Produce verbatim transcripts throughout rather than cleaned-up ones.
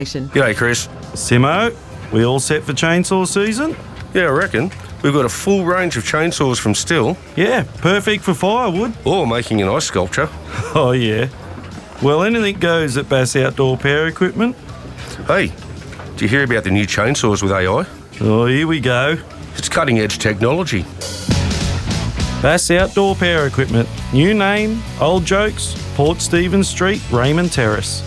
G'day, Chris. Simo, we all set for chainsaw season? Yeah, I reckon. We've got a full range of chainsaws from Stihl. Yeah, perfect for firewood. Or making an ice sculpture. Oh, yeah. Well, anything goes at Bass Outdoor Power Equipment. Hey, did you hear about the new chainsaws with A I? Oh, here we go. It's cutting-edge technology. Bass Outdoor Power Equipment. New name, old jokes, Port Stephens Street, Raymond Terrace.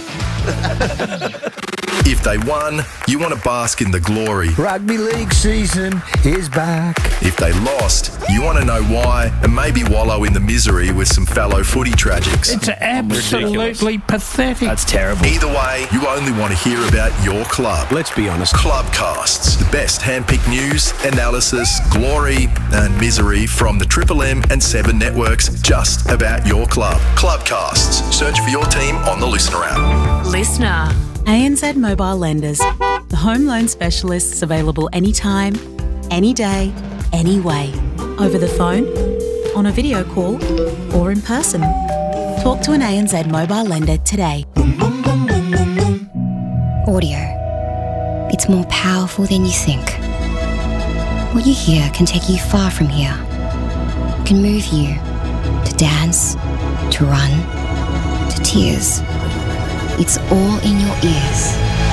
If they won, you want to bask in the glory. Rugby league season is back. If they lost, you want to know why and maybe wallow in the misery with some fellow footy tragics. It's absolutely ridiculous. Pathetic. That's terrible. Either way, you only want to hear about your club. Let's be honest. Clubcasts, the best handpicked news, analysis, glory and misery from the Triple M and Seven networks just about your club. Clubcasts. Search for your team on the Listener app. Listener. A N Z Mobile Lenders, the home loan specialists available anytime, any day, any way. Over the phone, on a video call, or in person. Talk to an A N Z Mobile Lender today. Audio. It's more powerful than you think. What you hear can take you far from here. It can move you to dance, to run, to tears. It's all in your ears.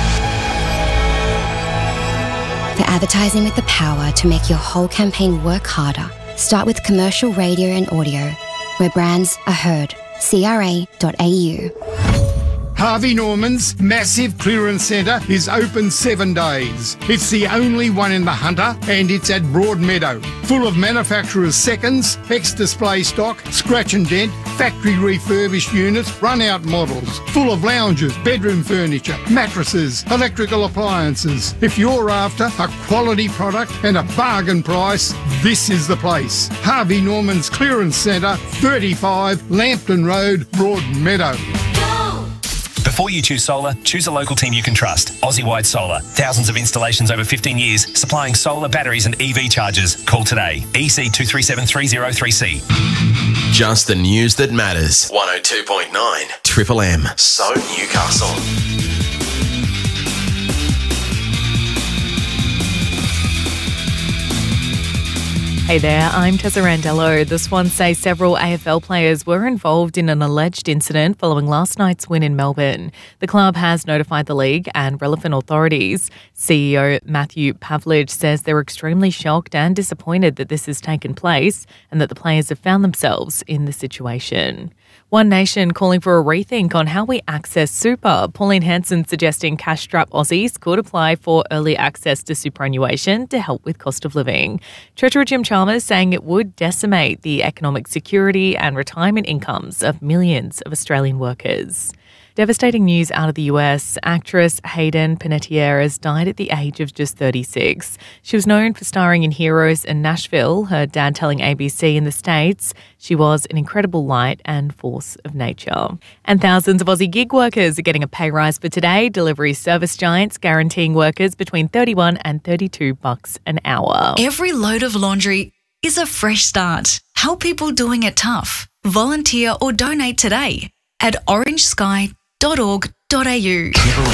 For advertising with the power to make your whole campaign work harder, start with commercial radio and audio, where brands are heard. C R A dot A U. Harvey Norman's massive clearance centre is open seven days. It's the only one in the Hunter and it's at Broadmeadow. Full of manufacturers' seconds, ex-display stock, scratch and dent, factory refurbished units, run-out models. Full of lounges, bedroom furniture, mattresses, electrical appliances. If you're after a quality product and a bargain price, this is the place. Harvey Norman's Clearance Centre, thirty-five Lambton Road, Broadmeadow. Before you choose solar, choose a local team you can trust. Aussie-wide Solar. Thousands of installations over fifteen years, supplying solar, batteries and E V chargers. Call today. E C two three seven three zero three C. Just the news that matters. one oh two point nine Triple M. So Newcastle. Hey there, I'm Tessa Randello. The Swans say several A F L players were involved in an alleged incident following last night's win in Melbourne. The club has notified the league and relevant authorities. C E O Matthew Pavlich says they're extremely shocked and disappointed that this has taken place and that the players have found themselves in the situation. One Nation calling for a rethink on how we access super. Pauline Hanson suggesting cash-strapped Aussies could apply for early access to superannuation to help with cost of living. Treasurer Jim Chalmers saying it would decimate the economic security and retirement incomes of millions of Australian workers. Devastating news out of the U S. Actress Hayden Panettiere has died at the age of just thirty-six. She was known for starring in Heroes and Nashville, her dad telling A B C in the States she was an incredible light and force of nature. And thousands of Aussie gig workers are getting a pay rise for today. Delivery service giants guaranteeing workers between thirty-one and thirty-two bucks an hour. Every load of laundry is a fresh start. Help people doing it tough. Volunteer or donate today at orange sky dot org dot a u.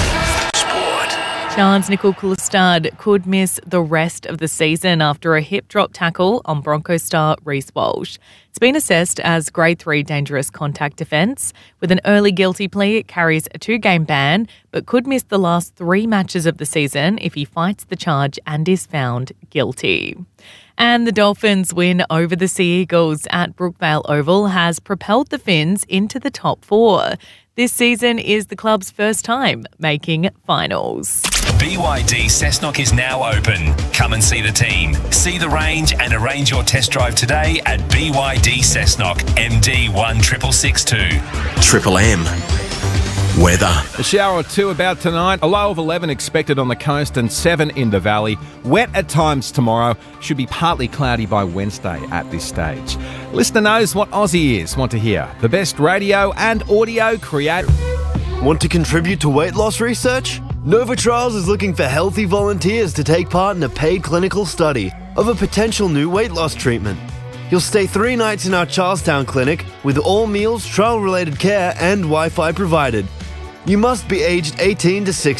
Chance Nicole Coulstad could miss the rest of the season after a hip drop tackle on Broncos star Reece Walsh. It's been assessed as grade three dangerous contact offence. With an early guilty plea, it carries a two-game ban, but could miss the last three matches of the season if he fights the charge and is found guilty. And the Dolphins' win over the Sea Eagles at Brookvale Oval has propelled the Finns into the top four. This season is the club's first time making finals. B Y D Cessnock is now open. Come and see the team. See the range and arrange your test drive today at B Y D Cessnock, M D one six six six two. Triple M. Weather. A shower or two about tonight. A low of eleven expected on the coast and seven in the valley. Wet at times tomorrow. Should be partly cloudy by Wednesday at this stage. Listener knows what Aussie is. Want to hear the best radio and audio create. Want to contribute to weight loss research? Nova Trials is looking for healthy volunteers to take part in a paid clinical study of a potential new weight loss treatment. You'll stay three nights in our Charlestown clinic with all meals, trial-related care and Wi-Fi provided. You must be aged eighteen to sixty.